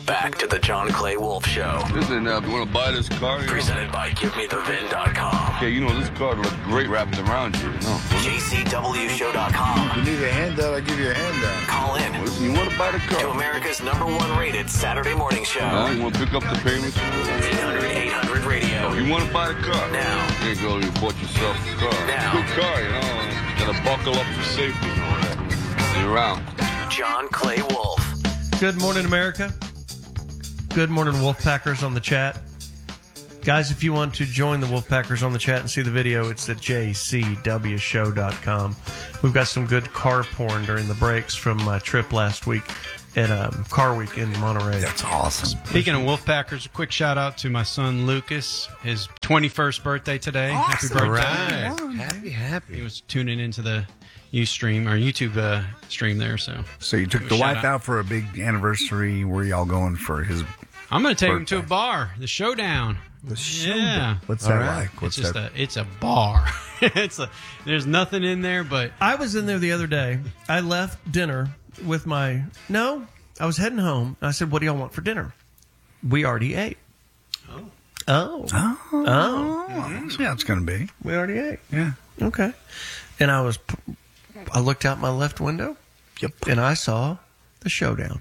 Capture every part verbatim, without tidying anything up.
Back to the John Clay Wolf Show. Listen, uh, if you want to buy this car, you Presented know, by Give Me The Vin dot com. okay, you know, this car looks great wrapped around you, you know. J C W Show dot com. If you need a handout, I'll give you a handout. Call in Listen, you want to buy the car. to America's number one rated Saturday morning show. Uh, you want to pick up the payments? eight hundred eight hundred radio. You want to buy the car? Now. There you go, you bought yourself a car. Now. Good car, you know. Gotta buckle up for safety and all that. You're around. John Clay Wolf. Good morning, America. Good morning, Wolfpackers on the chat. Guys, if you want to join the Wolfpackers on the chat and see the video, it's at J C W Show dot com. We've got some good car porn during the breaks from my trip last week at um, Car Week in Monterey. That's awesome. Speaking of Wolfpackers, a quick shout out to my son Lucas, his twenty-first birthday today. Awesome. Happy birthday. Right. Happy, happy. He was tuning into the Ustream or YouTube uh, stream there, so So you took Give the a shout wife out. out for a big anniversary. Where y'all going for his I'm going to take him to a Birthday. bar, the Showdown. the show? Yeah. What's All that right. like? What's it's just that? a it's a bar. it's a there's nothing in there but I was in there the other day. I left dinner with my... No, I was heading home. I said, what do y'all want for dinner? We already ate. Oh. Oh. oh, Oh. oh. Yeah, it's going to be. We already ate. Yeah. Okay. And I was... I looked out my left window. Yep. And I saw the Showdown.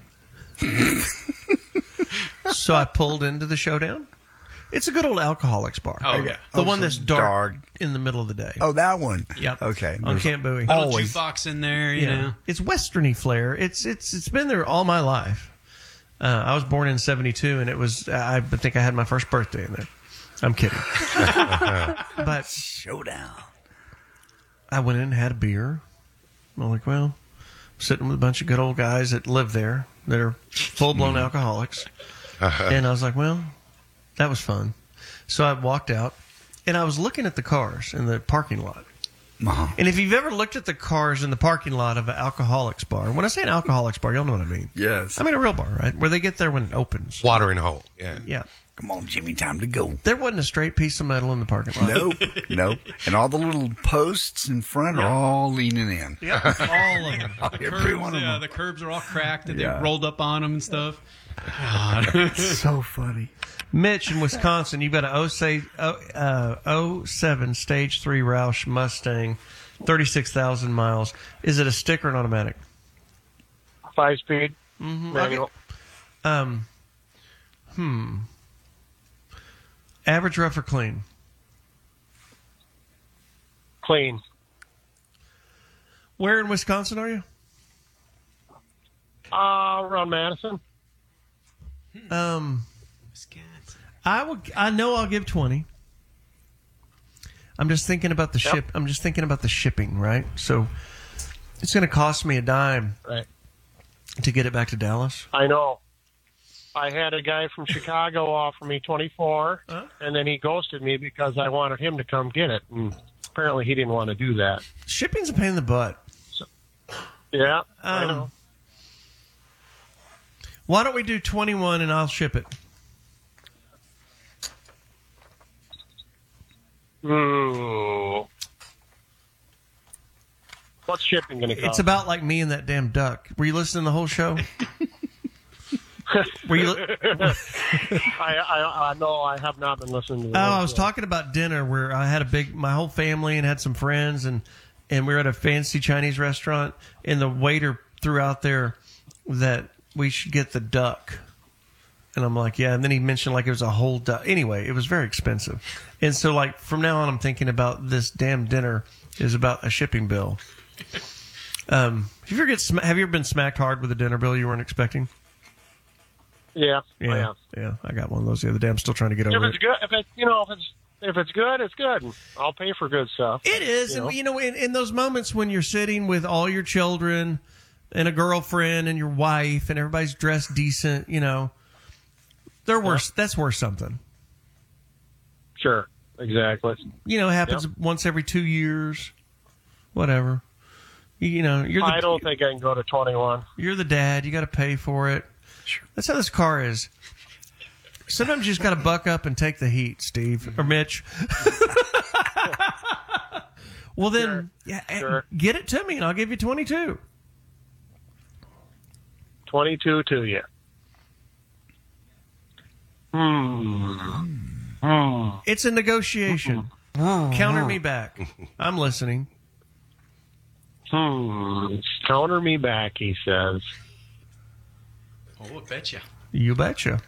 So I pulled into the Showdown. It's a good old alcoholics bar. Oh, yeah. The Oh, one so that's dark, dark. in the middle of the day. Oh, that one. Yep. Okay. On There's Camp Bowie. little always- jukebox in there, you know. It's westerny flair. It's it's it's been there all my life. Uh, I was born in seventy-two, and it was I think I had my first birthday in there. I'm kidding. But Showdown. I went in and had a beer. I'm like, well, I'm sitting with a bunch of good old guys that live there that are full-blown alcoholics. And I was like, well, that was fun. So I walked out, and I was looking at the cars in the parking lot. Uh-huh. And if you've ever looked at the cars in the parking lot of an alcoholics bar, when I say an alcoholics bar, y'all know what I mean. Yes. I mean a real bar, right? Where they get there when it opens. Watering hole. Yeah. Yeah. Come on, Jimmy, time to go. There wasn't a straight piece of metal in the parking lot. Nope. Nope. And all the little posts in front are all leaning in. Yep. All of them. Every Curbs, one of yeah, them. the curbs are all cracked and Yeah. they rolled up on them and stuff. God. So funny. Mitch in Wisconsin, you've got a oh seven, uh, oh seven Stage three Roush Mustang, thirty-six thousand miles. Is it a stick or an automatic? Five speed. Mm-hmm. Manual. Um, hmm. Average, rough, or clean? Clean. Where in Wisconsin are you? Uh, around Madison. Um, Wisconsin. I will. I know I'll give twenty. I'm just thinking about the Yep. ship. I'm just thinking about the shipping, right? So it's going to cost me a dime Right. to get it back to Dallas. I know. I had a guy from Chicago offer me twenty-four, Huh? and then he ghosted me because I wanted him to come get it. And apparently he didn't want to do that. Shipping's a pain in the butt. Yeah, I Um, know. Why don't we do twenty-one and I'll ship it? Ooh. What's shipping going to cost? It's about like me and that damn duck. Were you listening to the whole show? Were you? Li- I, I, I know I have not been listening to oh, the I whole was show. talking about dinner where I had a big, my whole family and had some friends and and we were at a fancy Chinese restaurant and the waiter threw out there that we should get the duck. And I'm like, yeah. And then he mentioned like it was a whole duck. Anyway, it was very expensive. And so like from now on, I'm thinking about this damn dinner is about a shipping bill. Um, have you ever get sma- have you ever been smacked hard with a dinner bill you weren't expecting? Yeah, Yeah, I have. yeah. I got one of those the other day. I'm still trying to get If over it's it. good, if it's you know, if it's if it's good, it's good. I'll pay for good stuff. It is, You know? and you know, in, in those moments when you're sitting with all your children and a girlfriend and your wife, and everybody's dressed decent, you know, they're worth. That's worth something. Sure, exactly. You know, it happens Yep. once every two years, whatever. You, you know, you're the, I don't think I can go to twenty-one. you're the dad. You got to pay for it. That's how this car is. Sometimes you just got to buck up and take the heat, Steve or Mitch. Well, then, Sure. yeah, eh, Sure. get it to me, and I'll give you twenty-two. twenty-two to you. Hmm. Hmm. It's a negotiation. Counter me back. I'm listening. Hmm. Counter me back, he says. Oh, I betcha. You betcha.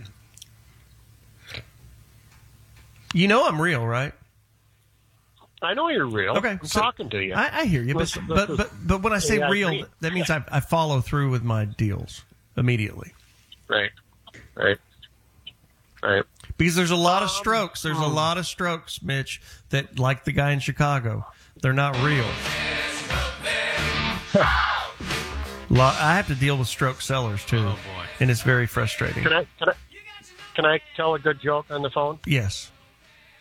You know I'm real, right? I know you're real. Okay, I'm so talking to you. I, I hear you, but, Listen, but listen. but but when I say Yeah, I real, agree. that means I, I follow through with my deals immediately. Right. Right. Right. Because there's a lot Um, of strokes. There's a hmm. lot of strokes, Mitch, that, like the guy in Chicago, they're not real. Lo- I have to deal with stroke sellers, too. Oh, boy. And it's very frustrating. Can I, can I, can I tell a good joke on the phone? Yes.